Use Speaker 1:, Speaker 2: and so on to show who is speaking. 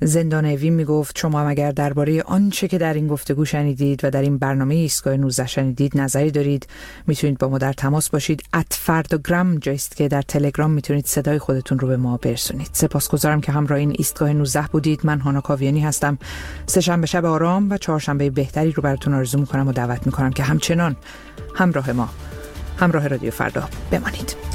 Speaker 1: زندان اوین میگفت شما هم اگر درباره آنچه که در این گفتگو شنیدید و در این برنامه ایستگاه 19 شنیدید نظری دارید، میتونید با ما در تماس باشید. @فرداگرام جایست که در تلگرام میتونید صدای خودتون رو به ما برسونید. سپاسگزارم که همراه این ایستگاه 19 بودید. من هانا کاویانی هستم. سه‌شنبه شب آرام و چهارشنبه بهتری رو براتون آرزو میکنم و دعوت میکنم که همچنان همراه ما، همراه رادیو فردا بمانید.